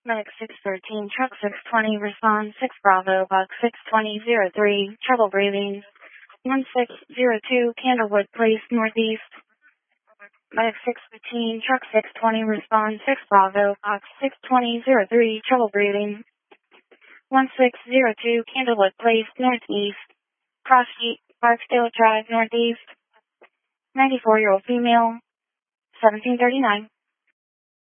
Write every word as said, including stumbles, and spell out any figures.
Medic six thirteen, Truck six twenty, respond six Bravo, Buck six twenty zero three, trouble breathing. one six zero two, Candlewood Place, Northeast. Medic six fifteen, Truck six twenty, respond six Bravo, Buck six twenty zero three, trouble breathing. one six zero two, Candlewood Place, Northeast. Cross Street, Barksdale Drive, Northeast. ninety-four-year-old female, seventeen thirty-nine.